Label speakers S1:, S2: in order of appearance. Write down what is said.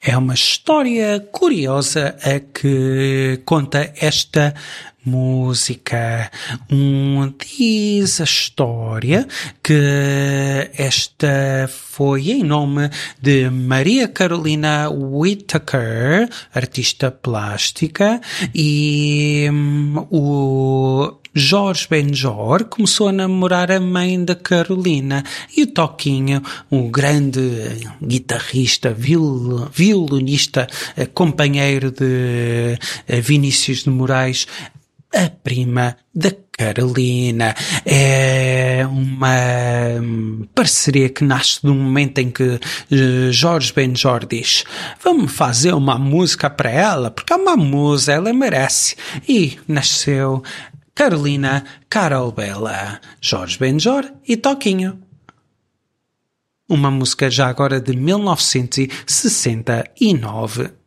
S1: É uma história curiosa a que conta esta música. Diz a história que esta foi em nome de Maria Carolina Whittaker, artista plástica, e o Jorge Benjor começou a namorar a mãe da Carolina, e o Toquinho, um grande guitarrista, violonista, companheiro de Vinícius de Moraes, a prima da Carolina. É uma parceria que nasce de um momento em que Jorge Benjor diz: vamos fazer uma música para ela, porque é uma musa, ela merece. E nasceu Carolina Carol Bela, Jorge Benjor e Toquinho. Uma música já agora de 1969.